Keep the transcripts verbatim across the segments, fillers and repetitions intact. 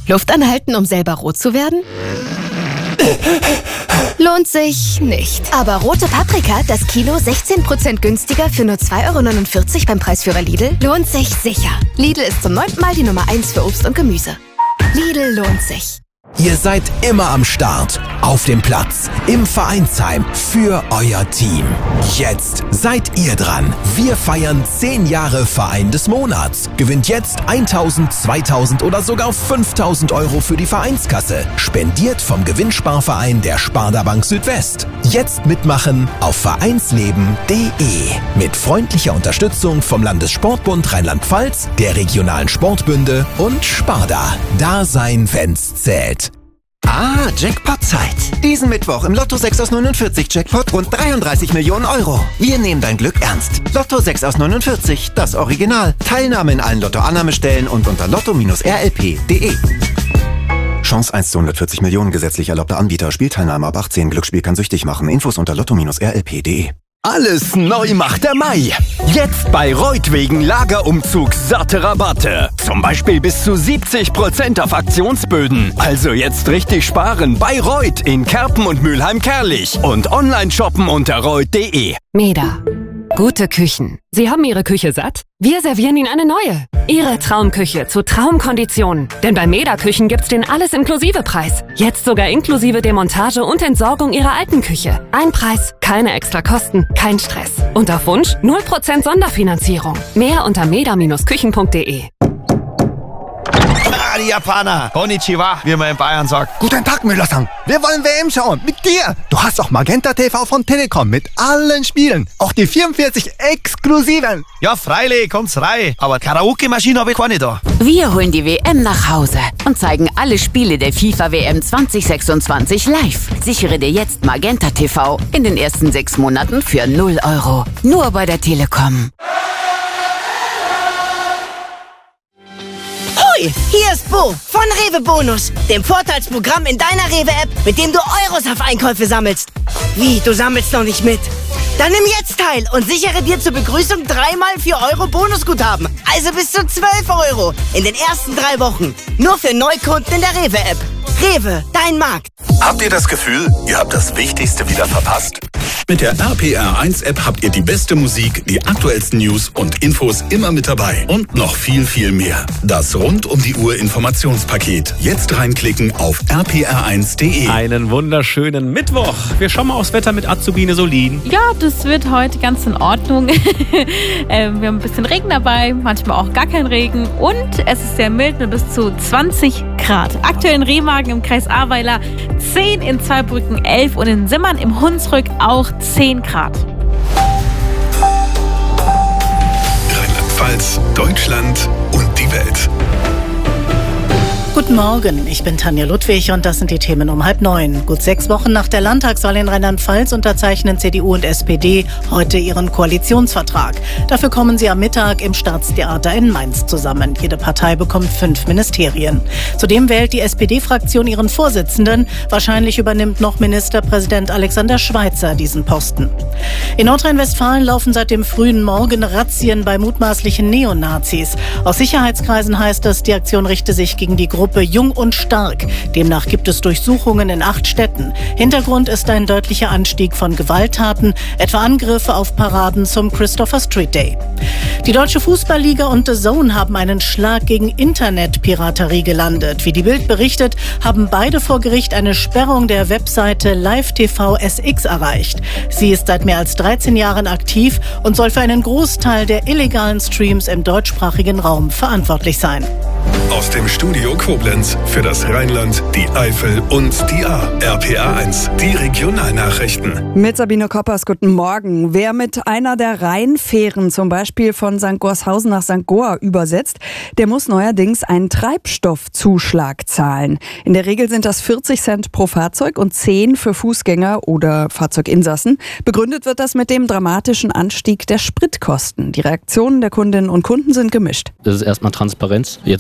Luft anhalten, um selber rot zu werden? Lohnt sich nicht. Aber rote Paprika, das Kilo sechzehn Prozent günstiger für nur zwei Euro neunundvierzig beim Preisführer Lidl, lohnt sich sicher. Lidl ist zum neunten Mal die Nummer eins für Obst und Gemüse. Lidl lohnt sich. Ihr seid immer am Start, auf dem Platz, im Vereinsheim, für euer Team. Jetzt seid ihr dran. Wir feiern zehn Jahre Verein des Monats. Gewinnt jetzt tausend, zweitausend oder sogar fünftausend Euro für die Vereinskasse. Spendiert vom Gewinnsparverein der Sparda Bank Südwest. Jetzt mitmachen auf vereinsleben punkt de. Mit freundlicher Unterstützung vom Landessportbund Rheinland-Pfalz, der regionalen Sportbünde und Sparda. Da sein, wenn's zählt. Ah, Jackpot-Zeit. Diesen Mittwoch im Lotto sechs aus neunundvierzig Jackpot rund dreiunddreißig Millionen Euro. Wir nehmen dein Glück ernst. Lotto sechs aus neunundvierzig, das Original. Teilnahme in allen Lotto-Annahmestellen und unter lotto Bindestrich r l p punkt de. Chance eins zu hundertvierzig Millionen, gesetzlich erlaubter Anbieter. Spielteilnahme ab achtzehn. Glücksspiel kann süchtig machen. Infos unter lotto Bindestrich r l p punkt de. Alles neu macht der Mai. Jetzt bei Reut wegen Lagerumzug satte Rabatte. Zum Beispiel bis zu siebzig Prozent auf Aktionsböden. Also jetzt richtig sparen bei Reut in Kerpen und Mülheim-Kerlich. Und online shoppen unter reut punkt de. Meda. Gute Küchen. Sie haben Ihre Küche satt? Wir servieren Ihnen eine neue. Ihre Traumküche zu Traumkonditionen. Denn bei Meda Küchen gibt's den Alles-Inklusive-Preis. Jetzt sogar inklusive Demontage und Entsorgung Ihrer alten Küche. Ein Preis, keine extra Kosten, kein Stress. Und auf Wunsch null Prozent Sonderfinanzierung. Mehr unter meda Bindestrich küchen punkt de. Ah, die Japaner. Konnichiwa, wie man in Bayern sagt. Guten Tag, Müller-san. Wir wollen W M schauen. Mit dir. Du hast auch Magenta T V von Telekom mit allen Spielen. Auch die vierundvierzig exklusiven. Ja, freilich, kommt's rein. Aber Karaoke-Maschine habe ich keine da. Wir holen die W M nach Hause und zeigen alle Spiele der FIFA W M zwanzig sechsundzwanzig live. Sichere dir jetzt Magenta T V in den ersten sechs Monaten für null Euro. Nur bei der Telekom. Hoi, hier ist Bo von Rewe Bonus, dem Vorteilsprogramm in deiner Rewe-App, mit dem du Euros auf Einkäufe sammelst. Wie, du sammelst noch nicht mit? Dann nimm jetzt teil und sichere dir zur Begrüßung dreimal vier Euro Bonusguthaben. Also bis zu zwölf Euro in den ersten drei Wochen. Nur für Neukunden in der Rewe-App. Rewe, dein Markt. Habt ihr das Gefühl, ihr habt das Wichtigste wieder verpasst? Mit der R P R eins App habt ihr die beste Musik, die aktuellsten News und Infos immer mit dabei. Und noch viel, viel mehr. Das rund um die Uhr Informationspaket. Jetzt reinklicken auf r p r eins punkt de. Einen wunderschönen Mittwoch. Wir schauen mal aufs Wetter mit Azubine Solin. Ja, das wird heute ganz in Ordnung. ähm, wir haben ein bisschen Regen dabei, manchmal auch gar kein Regen. Und es ist sehr mild mit bis zu zwanzig Grad. Aktuell in Remagen im Kreis Ahrweiler zehn, in Zweibrücken elf und in Simmern im Hunsrück auch zehn Grad. Rheinland-Pfalz, Deutschland und die Welt. Guten Morgen, ich bin Tanja Ludwig und das sind die Themen um halb neun. Gut sechs Wochen nach der Landtagswahl in Rheinland-Pfalz unterzeichnen C D U und S P D heute ihren Koalitionsvertrag. Dafür kommen sie am Mittag im Staatstheater in Mainz zusammen. Jede Partei bekommt fünf Ministerien. Zudem wählt die S P D-Fraktion ihren Vorsitzenden. Wahrscheinlich übernimmt noch Ministerpräsident Alexander Schweitzer diesen Posten. In Nordrhein-Westfalen laufen seit dem frühen Morgen Razzien bei mutmaßlichen Neonazis. Aus Sicherheitskreisen heißt es, die Aktion richte sich gegen die Gruppe Jung und Stark. Demnach gibt es Durchsuchungen in acht Städten. Hintergrund ist ein deutlicher Anstieg von Gewalttaten, etwa Angriffe auf Paraden zum Christopher Street Day. Die Deutsche Fußballliga und The Zone haben einen Schlag gegen Internetpiraterie gelandet. Wie die Bild berichtet, haben beide vor Gericht eine Sperrung der Webseite Live T V S X erreicht. Sie ist seit mehr als dreizehn Jahren aktiv und soll für einen Großteil der illegalen Streams im deutschsprachigen Raum verantwortlich sein. Aus dem Studio Koblenz für das Rheinland, die Eifel und die Ahr. R P R eins, die Regionalnachrichten. Mit Sabine Koppers, guten Morgen. Wer mit einer der Rheinfähren zum Beispiel von Sankt Gorshausen nach Sankt Goar übersetzt, der muss neuerdings einen Treibstoffzuschlag zahlen. In der Regel sind das vierzig Cent pro Fahrzeug und zehn für Fußgänger oder Fahrzeuginsassen. Begründet wird das mit dem dramatischen Anstieg der Spritkosten. Die Reaktionen der Kundinnen und Kunden sind gemischt. Das ist erstmal Transparenz. Jetzt ist natürlich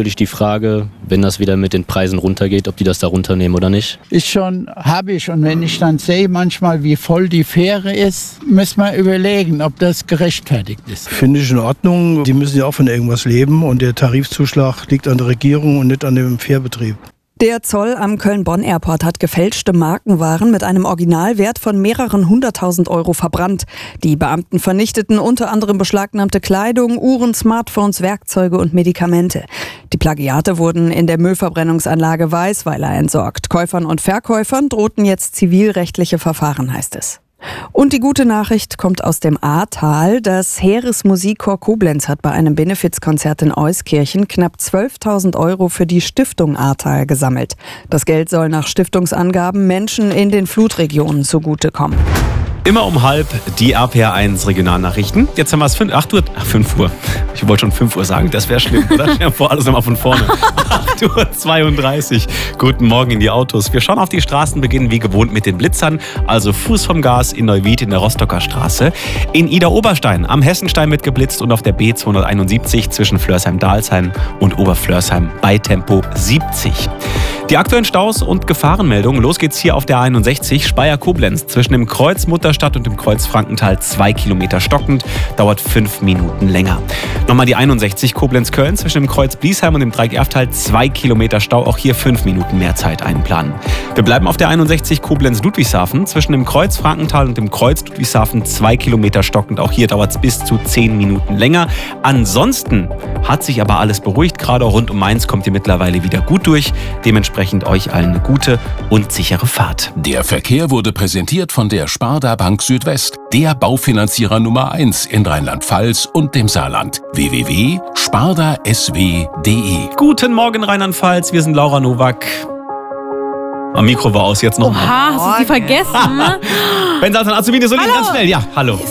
natürlich die Frage, wenn das wieder mit den Preisen runtergeht, ob die das da runternehmen oder nicht. Ist schon, habe ich. Und wenn ich dann sehe manchmal, wie voll die Fähre ist, müssen wir überlegen, ob das gerechtfertigt ist. Finde ich in Ordnung. Die müssen ja auch von irgendwas leben und der Tarifzuschlag liegt an der Regierung und nicht an dem Fährbetrieb. Der Zoll am Köln-Bonn-Airport hat gefälschte Markenwaren mit einem Originalwert von mehreren hunderttausend Euro verbrannt. Die Beamten vernichteten unter anderem beschlagnahmte Kleidung, Uhren, Smartphones, Werkzeuge und Medikamente. Die Plagiate wurden in der Müllverbrennungsanlage Weißweiler entsorgt. Käufern und Verkäufern drohten jetzt zivilrechtliche Verfahren, heißt es. Und die gute Nachricht kommt aus dem Ahrtal. Das Heeresmusikchor Koblenz hat bei einem Benefizkonzert in Euskirchen knapp zwölftausend Euro für die Stiftung Ahrtal gesammelt. Das Geld soll nach Stiftungsangaben Menschen in den Flutregionen zugutekommen. Immer um halb die R P R eins Regionalnachrichten. Jetzt haben wir es fünf, acht Uhr, ach, fünf Uhr. Ich wollte schon fünf Uhr sagen, das wäre schlimm, oder? Stell dir vor, alles nochmal von vorne. acht Uhr zweiunddreißig. Guten Morgen in die Autos. Wir schauen auf die Straßen, beginnen wie gewohnt mit den Blitzern. Also Fuß vom Gas in Neuwied in der Rostocker Straße. In Ida-Oberstein am Hessenstein wird geblitzt und auf der B zweihunderteinundsiebzig zwischen Flörsheim-Dalsheim und Oberflörsheim bei Tempo siebzig. Die aktuellen Staus und Gefahrenmeldungen. Los geht's hier auf der einundsechzig Speyer-Koblenz zwischen dem Kreuz Mutterstadt und dem Kreuz Frankenthal zwei Kilometer stockend, dauert fünf Minuten länger. Nochmal die einundsechzig Koblenz-Köln zwischen dem Kreuz Bliesheim und dem Dreieck Erftal zwei Kilometer Stau, auch hier fünf Minuten mehr Zeit einplanen. Wir bleiben auf der einundsechzig Koblenz-Ludwigshafen zwischen dem Kreuz Frankenthal und dem Kreuz Ludwigshafen zwei Kilometer stockend, auch hier dauert es bis zu zehn Minuten länger. Ansonsten hat sich aber alles beruhigt, gerade rund um Mainz kommt ihr mittlerweile wieder gut durch, dementsprechend euch allen eine gute und sichere Fahrt. Der Verkehr wurde präsentiert von der Sparda Bank Südwest, der Baufinanzierer Nummer eins in Rheinland-Pfalz und dem Saarland. w w w punkt sparda s w punkt d e. Guten Morgen Rheinland-Pfalz, wir sind Laura Nowak. Am Mikro war aus, jetzt noch Oha, mal. hast du sie vergessen? Wenn Satan Azubine so ganz schnell, ja, hallo.